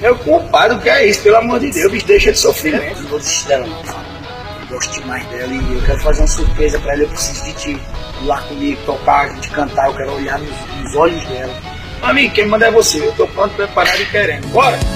Meu compadre, o que é isso? Pelo amor de Deus, bicho, deixa de sofrimento. Não vou desistir dela não, cara. Eu gosto demais dela e eu quero fazer uma surpresa pra ela. Eu preciso de ti ir lá comigo, tocar, a gente cantar. Eu quero olhar nos olhos dela. Amigo, quem manda é você. Eu tô pronto, preparado e querendo. Bora!